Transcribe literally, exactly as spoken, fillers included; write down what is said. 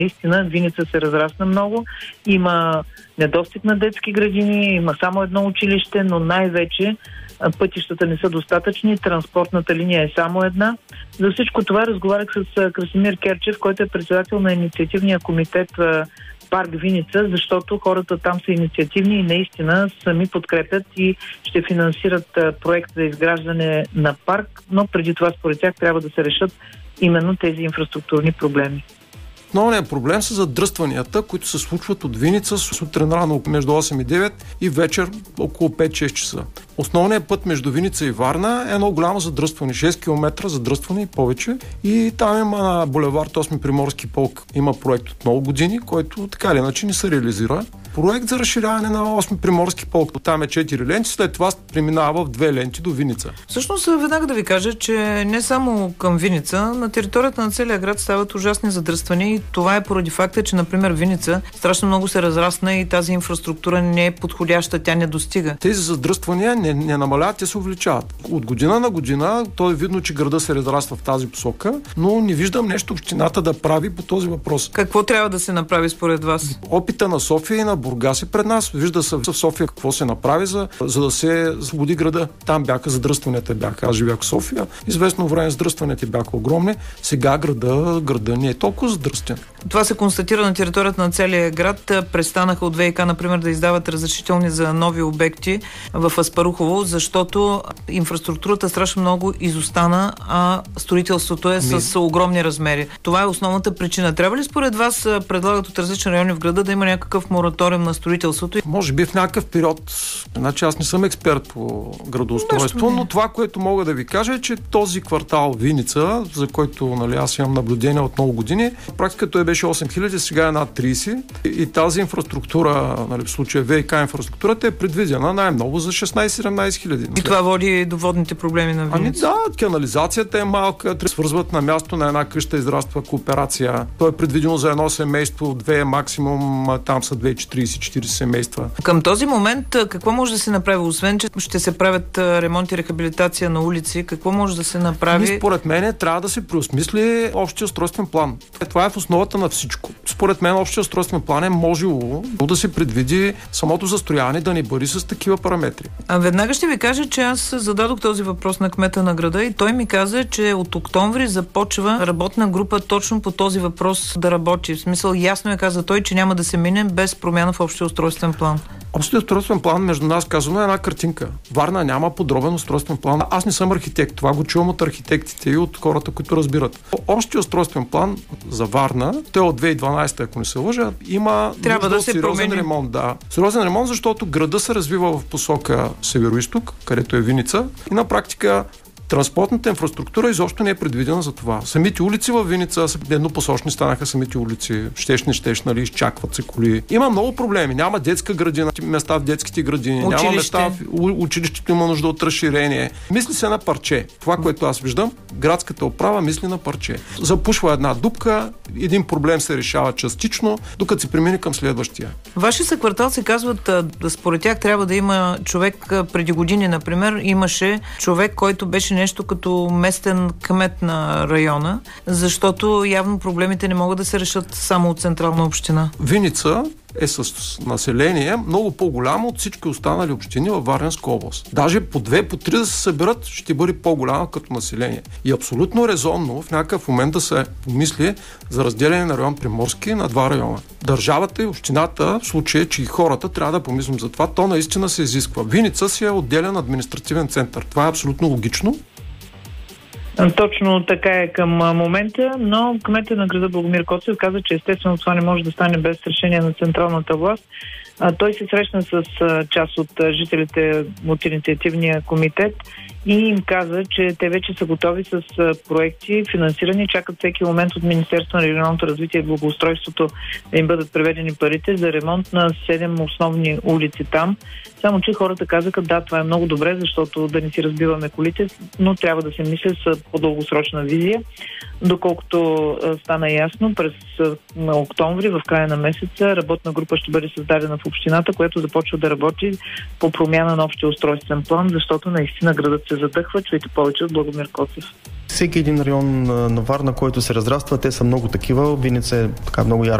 Наистина, Виница се разрасна много, има недостиг на детски градини, има само едно училище, но най-вече пътищата не са достатъчни, транспортната линия е само една. За всичко това разговарях с Красимир Керчев, който е председател на инициативния комитет Парк Виница, защото хората там са инициативни и наистина сами подкрепят и ще финансират проект за изграждане на парк, но преди това според тях трябва да се решат именно тези инфраструктурни проблеми. Основният проблем са задръстванията, които се случват от Виница сутрин рано между осем и девет и вечер около пет-шест часа. Основният път между Виница и Варна е едно голямо задръстване, шест километра задръстване и повече. И там има на булевард осми Приморски полк. Има проект от много години, който така или иначе не се реализира. Проект за разширяване на осми Приморски полк. Там е четири ленти, след това преминава в две ленти до Виница. Всъщност, веднага да ви кажа, че не само към Виница, на територията на целия град стават ужасни задръствания и това е поради факта, че, например, Виница страшно много се разрасна и тази инфраструктура не е подходяща, тя не достига. Тези задръствания не, не намаляват, те се увеличават. От година на година, то е видно, че града се разраства в тази посока, но не виждам нещо общината да прави по този въпрос. Какво трябва да се направи според вас? Опита на София и на Бургас е пред нас. Вижда се в София какво се направи, за, за да се свободи града. Там бяха задръстванията, бяха. Аз живях в София. Известно време задръстванията бяха огромни. Сега града, града не е толкова задръстен. Това се констатира на територията на целия град. Престанаха от ВиК, например, да издават разрешителни за нови обекти в Аспарухово, защото инфраструктурата страшно много изостана, а строителството е с огромни размери. Това е основната причина. Трябва ли според вас, предлагат от различни райони в града, да има някакъв мораториум на строителството? Може би в някакъв период. Значи аз не съм експерт по градоустройство, но това, което мога да ви кажа е, че този квартал Виница, за който, нали, аз имам наблюдение от много години, практиката е беше осем хиляди, сега е над трийсет и тази инфраструктура, нали, в случая ВиК инфраструктурата е предвидена най-много за шестнайсет-седемнайсет хиляди. И това води до водните проблеми на Виница? Ами да, канализацията е малка, свързват на място на една къща, израства кооперация. То е предвидено за едно семейство, две максимум, там са две трийсет-четирийсет семейства. Към този момент какво може да се направи? Освен, че ще се правят ремонт и рехабилитация на улици, какво може да се направи? И според мен трябва да се преосмисли общия устройствен план. Това е в основата на всичко. Според мен общия устройствен план е можело да се предвиди самото застрояване да не бъде с такива параметри. А веднага ще ви кажа, че аз зададох този въпрос на кмета на града и той ми каза, че от октомври започва работна група точно по този въпрос да работи. В смисъл, ясно е, каза той, че няма да се мине без промяна в общия устройствен план. Общият устройствен план, между нас казано, е една картинка. Варна няма подробен устройствен план. Аз не съм архитект. Това го чувам от архитектите и от хората, които разбират. Общият устройствен план за Варна, той от две хиляди и дванайсета, ако не се лъжа, има трябва да се сериозен промени. ремонт. Да. Сериозен ремонт, защото града се развива в посока северо-исток, където е Виница, и на практика транспортната инфраструктура изобщо не е предвидена за това. Самите улици във Виница еднопосочни станаха самите улици. Щеш, не щеш, нали, изчакват се коли. Има много проблеми. Няма детска градина, места в детските градини. Училище. Няма места в училището, има нужда от разширение. Мисли се на парче. Това, което аз виждам, градската управа мисли на парче. Запушва една дупка, един проблем се решава частично, докато се премине към следващия. Ваши съквартал се казват, според тях трябва да има човек. Преди години, например, имаше човек, който беше нещо като местен кмет на района, защото явно проблемите не могат да се решат само от централна община. Виница е с население много по-голямо от всички останали общини във Варненска област. Даже по две, по три да се съберат, ще бъде по-голяма като население. И абсолютно резонно в някакъв момент да се помисли за разделяне на район Приморски на два района. Държавата и общината, в случая, че и хората трябва да помислим за това, то наистина се изисква. Виница си е отделен административен център. Това е абсолютно логично. Точно така е към момента, но кметът на града Богомир Коцев каза, че естествено това не може да стане без решение на централната власт. Той се срещна с част от жителите от инициативния комитет и им каза, че те вече са готови с проекти, финансирани, чакат всеки момент от Министерството на регионалното развитие и благоустройството да им бъдат преведени парите за ремонт на седем основни улици там. Само че хората казаха, да, това е много добре, защото да не си разбиваме колите, но трябва да се мисли с по-дългосрочна визия. Доколкото стана ясно, през октомври, в края на месеца, работна група ще бъде създадена в общината, която започва да работи по промяна на общия устройствен план, защото наистина градът се задъхва. Чуйте повече от Благомир Коцев. Всеки един район на Варна, който се разраства, те са много такива. Виница е така много ярък